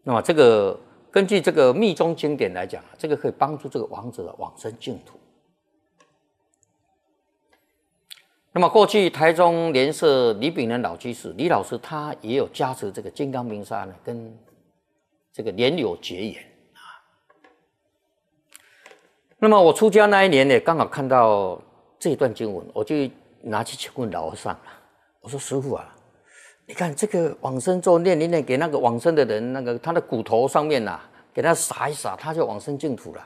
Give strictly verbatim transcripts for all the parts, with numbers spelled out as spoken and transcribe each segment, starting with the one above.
那么这个根据这个密宗经典来讲，这个可以帮助这个亡者往生净土。那么过去台中莲社李炳仁老居士李老师，他也有加持这个金刚明沙呢，跟这个莲友结缘啊。那么我出家那一年呢，刚好看到这一段经文，我就拿去请问老和尚了。我说师父啊，你看这个往生咒念一念，给那个往生的人，那个他的骨头上面呐、啊，给他撒一撒，他就往生净土了。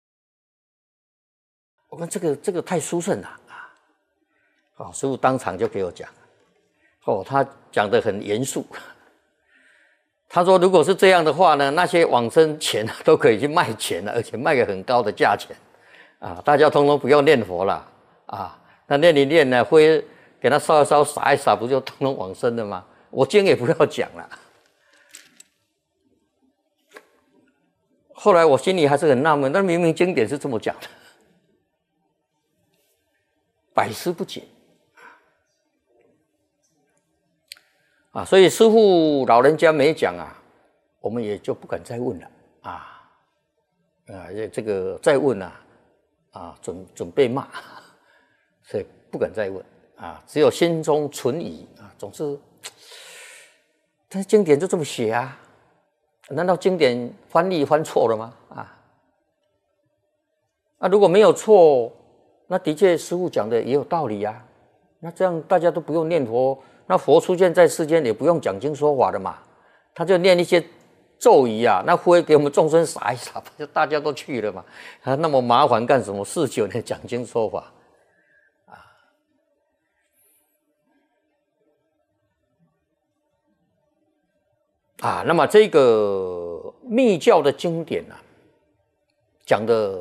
我看这个这个太殊胜了啊！哦，师父当场就给我讲，哦，他讲得很严肃。他说，如果是这样的话呢，那些往生钱都可以去卖钱了，而且卖个很高的价钱啊！大家通通不要念佛了啊！那念一念呢，灰给他烧一烧，撒一撒，不就通通往生了吗？我经也不要讲了。后来我心里还是很纳闷，但明明经典是这么讲的，百思不解啊！所以师父老人家没讲啊，我们也就不敢再问了啊啊！这个再问啊啊，准准备骂，所以不敢再问啊，只有心中存疑啊，总是，但是经典就这么写啊。难道经典翻译翻错了吗？啊，啊，如果没有错，那的确师父讲的也有道理啊。那这样大家都不用念佛，那佛出现在世间也不用讲经说法的嘛，他就念一些咒语啊，那灰给我们众生撒一撒，就大家都去了嘛。啊，那么麻烦干什么？四九年讲经说法啊啊，那么这个密教的经典啊，讲的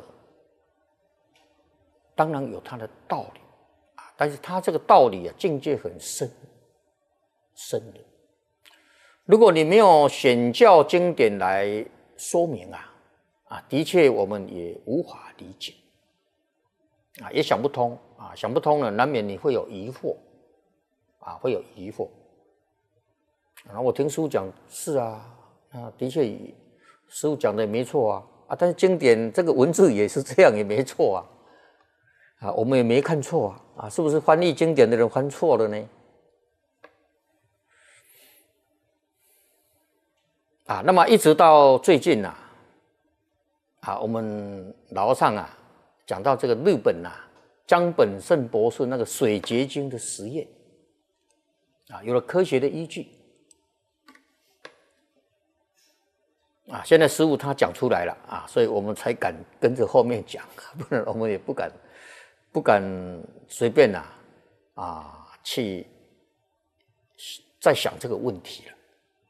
当然有它的道理啊，但是它这个道理啊，境界很深深的。如果你没有显教经典来说明啊，啊，的确我们也无法理解啊，也想不通啊，想不通了，难免你会有疑惑啊，会有疑惑。然后我听师父讲，是啊，啊，的确，师父讲的也没错啊，啊，但是经典这个文字也是这样，也没错啊，啊，我们也没看错啊，啊，是不是翻译经典的人翻错了呢？啊，那么一直到最近啊，啊，我们老和尚啊，讲到这个日本啊，江本胜博士那个水结晶的实验，啊，有了科学的依据。啊，现在师父他讲出来了啊，所以我们才敢跟着后面讲，不然我们也不敢不敢随便啊啊去再想这个问题了。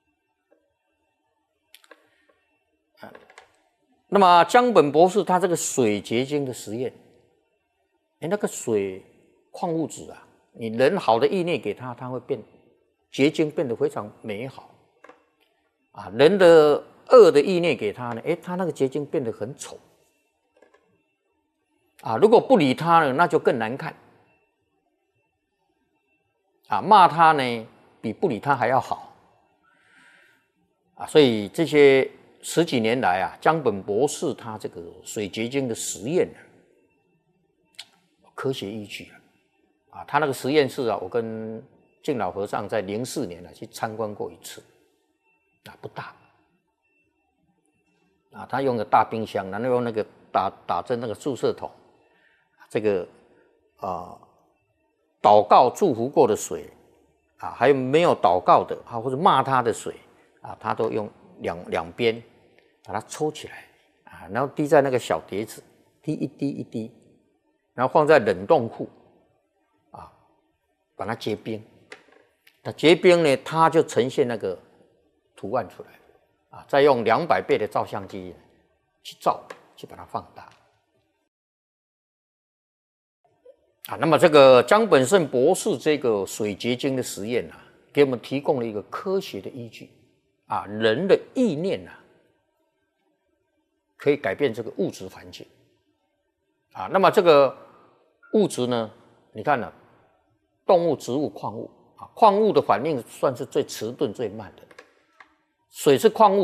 啊，那么江本博士他这个水结晶的实验，哎，那个水矿物质啊，你人好的意念给他，它会变结晶，变得非常美好啊，人的恶的意念给他呢，哎，他那个结晶变得很丑啊！如果不理他呢，那就更难看啊！骂他呢，比不理他还要好啊！所以这些十几年来啊，江本博士他这个水结晶的实验呢，科学依据啊，他那个实验室啊，我跟净老和尚在零四年啊去参观过一次啊，不大。啊，他用个大冰箱，然后用那个打打针那个注射筒，这个啊、呃、祷告祝福过的水啊，还有没有祷告的啊，或者骂他的水啊，他都用两两边把它抽起来啊，然后滴在那个小碟子，滴一滴一滴，然后放在冷冻库啊，把它结冰。那结冰呢，它就呈现那个图案出来。啊，再用两百倍的照相机去照，去把它放大。啊，那么这个江本胜博士这个水结晶的实验啊，给我们提供了一个科学的依据。啊，人的意念啊，可以改变这个物质环境。啊，那么这个物质呢，你看呢、啊，动物、植物、矿物啊，矿物的反应算是最迟钝、最慢的。水是矿物。